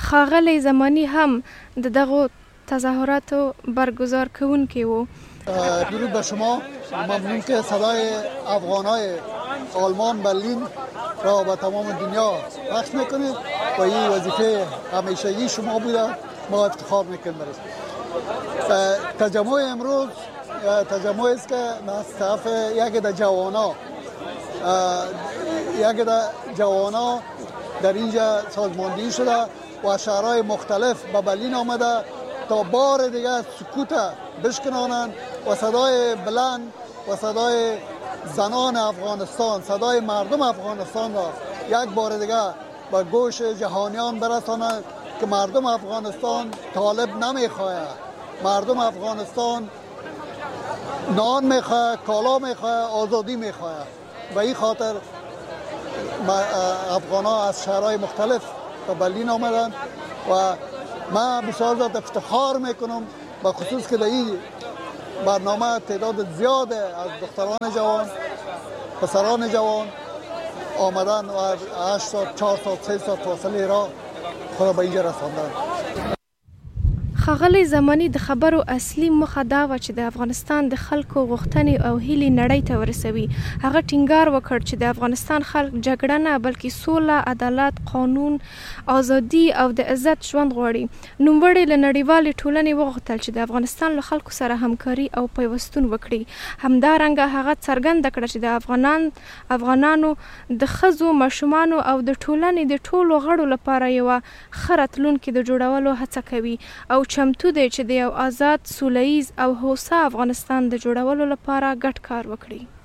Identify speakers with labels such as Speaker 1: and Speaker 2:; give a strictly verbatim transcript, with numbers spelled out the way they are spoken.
Speaker 1: ښاغلی زماني هم د دغو تظاهراتو برگزار کوونکی و.
Speaker 2: درود به شما. ممنون که صدای افغانای آلمان برلین را به تمام دنیا پخش میکنید و این وظیفه همیشگی شما بوده. ما افتخار میکنیم برش. تجمع امروز تجمعی است که مستحف یکی در جوانا یکی در جوانا در اینجا سازماندهی شده و شهرهای مختلف به برلین آمده تا بار دیگر سکوت بشکنانند و صدای بلند و صدای زنان افغانستان، صدای مردم افغانستان را یک بار دیگر به گوش جهانیان برسانند که مردم افغانستان طالب نمیخواهد. مردم افغانستان نان میخواهد، کالا میخواهد، آزادی میخواهد. و این خاطر افغان ها از شهرهای مختلف به برلین آمدند و من بسیار زیاد افتخار میکنم به خصوص که در این برنامه تعداد زیاد از دختران جوان، پسران جوان آمدن و از هشت ساعت، چهار ساعت، سه ساعت فاصله را خود به اینجا رساندند.
Speaker 1: ښاغلی زماني د خبرو اصلي موخه دا وه چې د افغانستان د خلکو غوښتنې او هیلې نړۍ ته ورسوي. هغه ټینګار وکړ چې د افغانستان خلک جګړه نه بلکې سوله، عدالت، قانون، ازادي او د عزت ژوند غواړي. نوموړي له نړیوالې ټولنې وغوښتل چې د افغانستان له خلکو سره همکاري او پیوستون وکړي. همدارنګه هغه څرګنده کړه چې د افغانان افغانانو د ښځو، ماشومانو او د ټولنې د ټولو غړو لپاره یوه ښه راتلونکې د جوړولو هڅه کوي او چمتو دی چې د یو آزاد، سوله ییز او هوسا افغانستان د جوړولو لپاره ګډ کار وکړي.